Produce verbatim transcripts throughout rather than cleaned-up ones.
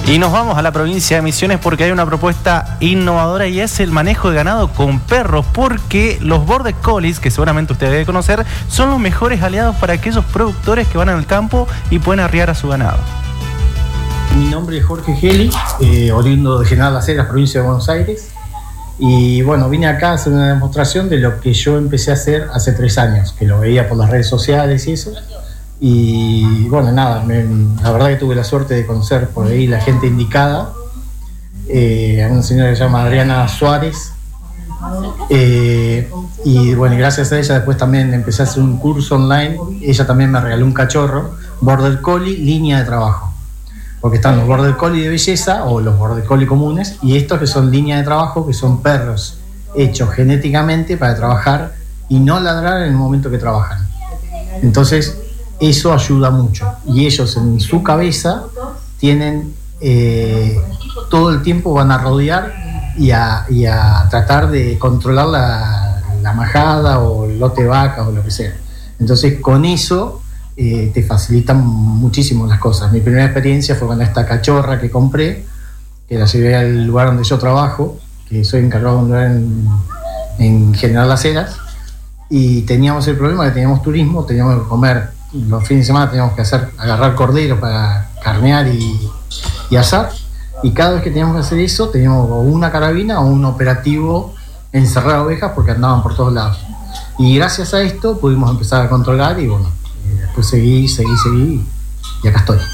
Y nos vamos a la provincia de Misiones porque hay una propuesta innovadora y es el manejo de ganado con perros, porque los Border Collies, que seguramente usted debe conocer, son los mejores aliados para aquellos productores que van al campo y pueden arriar a su ganado. Mi nombre es Jorge Geli, eh, oriundo de General Las Heras, provincia de Buenos Aires. Y bueno, vine acá a hacer una demostración de lo que yo empecé a hacer hace tres años, que lo veía por las redes sociales y eso. Y bueno, nada, me, la verdad que tuve la suerte de conocer por ahí la gente indicada, eh, a una señora que se llama Adriana Suárez, eh, y bueno, gracias a ella después también empecé a hacer un curso online. Ella también me regaló un cachorro, Border Collie, línea de trabajo, porque están los Border Collie de belleza o los Border Collie comunes, y estos que son línea de trabajo, que son perros hechos genéticamente para trabajar y no ladrar en el momento que trabajan. Entonces eso ayuda mucho, y ellos en su cabeza tienen eh, todo el tiempo van a rodear y a, y a tratar de controlar la, la majada o el lote de vacas o lo que sea. Entonces con eso eh, te facilitan muchísimo las cosas. Mi primera experiencia fue con esta cachorra que compré, que la llevé al lugar donde yo trabajo, que soy encargado de un lugar en, en General Las Heras, y teníamos el problema que teníamos turismo, teníamos que comer. Los fines de semana teníamos que hacer, agarrar cordero para carnear y, y asar, y cada vez que teníamos que hacer eso teníamos o una carabina o un operativo encerrar ovejas porque andaban por todos lados, y gracias a esto pudimos empezar a controlar y bueno, y después seguí, seguí, seguí y acá estoy.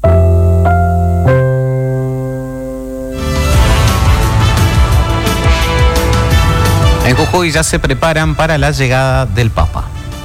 En Jujuy ya se preparan para la llegada del Papa.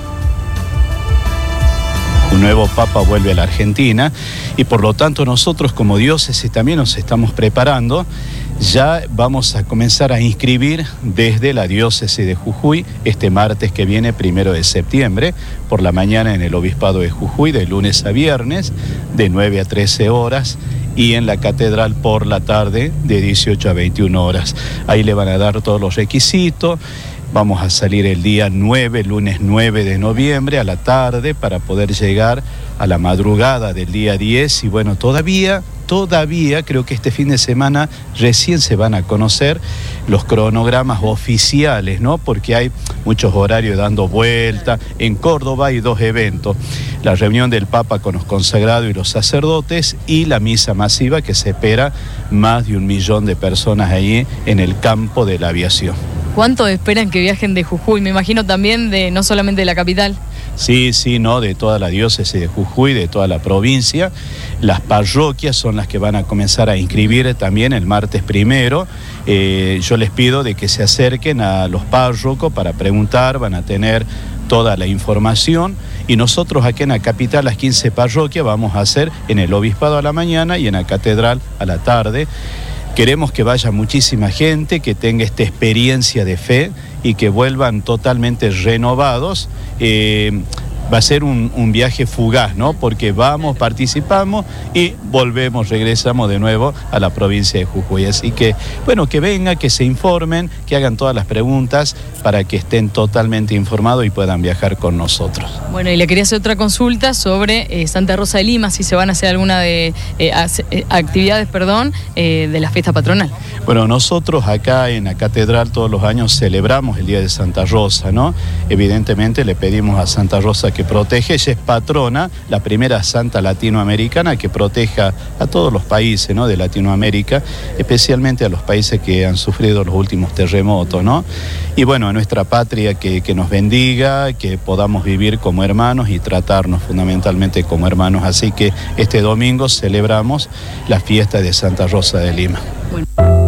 Un nuevo Papa vuelve a la Argentina y por lo tanto nosotros como diócesis también nos estamos preparando. Ya vamos a comenzar a inscribir desde la diócesis de Jujuy este martes que viene, primero de septiembre, por la mañana en el Obispado de Jujuy, de lunes a viernes, de nueve a trece horas, y en la catedral por la tarde, de dieciocho a veintiuna horas. Ahí le van a dar todos los requisitos. Vamos a salir el día nueve, lunes nueve de noviembre a la tarde para poder llegar a la madrugada del día diez. Y bueno, todavía, todavía creo que este fin de semana recién se van a conocer los cronogramas oficiales, ¿no? Porque hay muchos horarios dando vuelta. En Córdoba hay dos eventos: la reunión del Papa con los consagrados y los sacerdotes y la misa masiva, que se espera más de un millón de personas ahí en el campo de la aviación. ¿Cuánto esperan que viajen de Jujuy? Me imagino también de no solamente de la capital. Sí, sí, no, de toda la diócesis de Jujuy, de toda la provincia. Las parroquias son las que van a comenzar a inscribir también el martes primero. Eh, yo les pido de que se acerquen a los párrocos para preguntar, van a tener toda la información, y nosotros aquí en la capital, las quince parroquias, vamos a hacer en el Obispado a la mañana y en la catedral a la tarde. Queremos que vaya muchísima gente, que tenga esta experiencia de fe y que vuelvan totalmente renovados. Eh, va a ser un, un viaje fugaz, ¿no? Porque vamos, participamos y volvemos, regresamos de nuevo a la provincia de Jujuy. Así que, bueno, que vengan, que se informen, que hagan todas las preguntas para que estén totalmente informados y puedan viajar con nosotros. Bueno, y le quería hacer otra consulta sobre eh, Santa Rosa de Lima, si se van a hacer alguna de eh, actividades, perdón, eh, de la fiesta patronal. Bueno, nosotros acá en la catedral todos los años celebramos el Día de Santa Rosa, ¿no? Evidentemente le pedimos a Santa Rosa que protege. Ella es patrona, la primera santa latinoamericana que proteja a todos los países, ¿no?, de Latinoamérica, especialmente a los países que han sufrido los últimos terremotos, ¿no? Y bueno, a nuestra patria que, que nos bendiga, que podamos vivir como hermanos y tratarnos fundamentalmente como hermanos. Así que este domingo celebramos la fiesta de Santa Rosa de Lima. Bueno.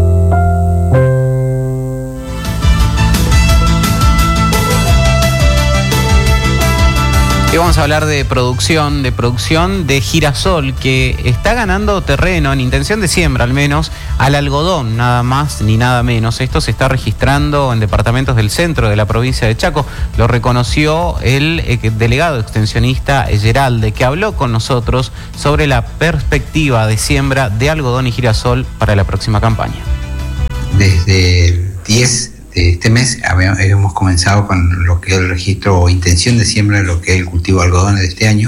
Y vamos a hablar de producción, de producción de girasol, que está ganando terreno en intención de siembra, al menos, al algodón, nada más ni nada menos. Esto se está registrando en departamentos del centro de la provincia de Chaco. Lo reconoció el eh, delegado extensionista Geralde, que habló con nosotros sobre la perspectiva de siembra de algodón y girasol para la próxima campaña. Desde el diez de este mes hemos comenzado con lo que es el registro o intención de siembra de lo que es el cultivo de algodón de este año.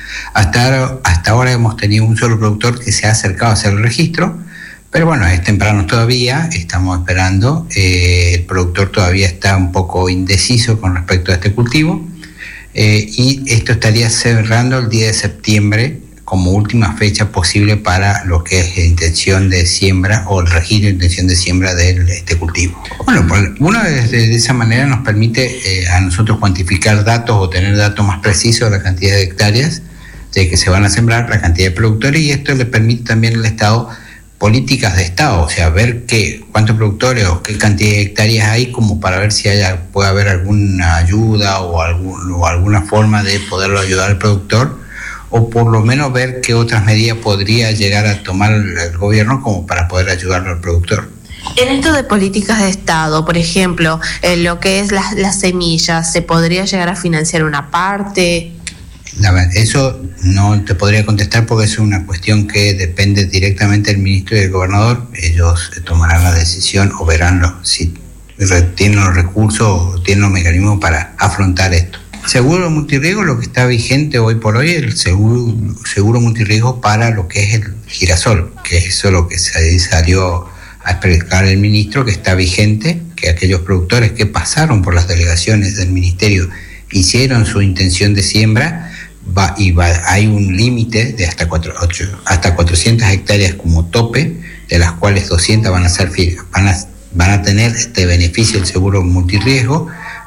Hasta, hasta ahora hemos tenido un solo productor que se ha acercado a hacer el registro, pero bueno, es temprano todavía, estamos esperando. Eh, el productor todavía está un poco indeciso con respecto a este cultivo, eh, y esto estaría cerrando el diez de septiembre como última fecha posible para lo que es la intención de siembra o el registro de intención de siembra de este cultivo. Bueno, pues uno de, de esa manera nos permite eh, a nosotros cuantificar datos o tener datos más precisos de la cantidad de hectáreas de que se van a sembrar, la cantidad de productores, y esto le permite también al Estado políticas de Estado, o sea, ver qué, cuántos productores o qué cantidad de hectáreas hay, como para ver si haya, puede haber alguna ayuda o, algún, o alguna forma de poderlo ayudar al productor, o por lo menos ver qué otras medidas podría llegar a tomar el gobierno como para poder ayudarlo al productor. En esto de políticas de Estado, por ejemplo, en lo que es las, las semillas, ¿se podría llegar a financiar una parte? La, eso no te podría contestar porque es una cuestión que depende directamente del ministro y del gobernador. Ellos tomarán la decisión o verán los, si tienen los recursos o tienen los mecanismos para afrontar esto. Seguro multirriesgo, lo que está vigente hoy por hoy, el seguro, seguro multirriesgo para lo que es el girasol, que es eso lo que se salió a explicar el ministro, que está vigente, que aquellos productores que pasaron por las delegaciones del ministerio hicieron su intención de siembra, va, y va, hay un límite de hasta, cuatro, ocho, hasta cuatrocientas hectáreas como tope, de las cuales doscientas van a ser van a, van a tener este beneficio del seguro multirriesgo,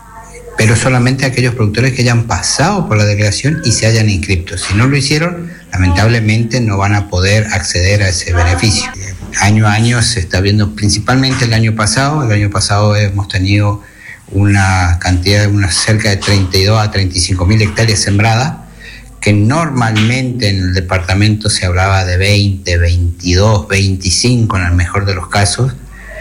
pero solamente aquellos productores que hayan pasado por la delegación y se hayan inscrito. Si no lo hicieron, lamentablemente no van a poder acceder a ese beneficio. Año a año se está viendo, principalmente el año pasado, el año pasado hemos tenido una cantidad de unas cerca de treinta y dos a treinta y cinco mil hectáreas sembradas, que normalmente en el departamento se hablaba de veinte, veintidós, veinticinco en el mejor de los casos,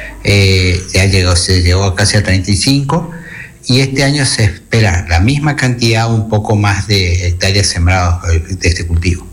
eh, ya llegó, se llegó casi a treinta y cinco, y este año se espera la misma cantidad, un poco más de hectáreas sembradas de este cultivo.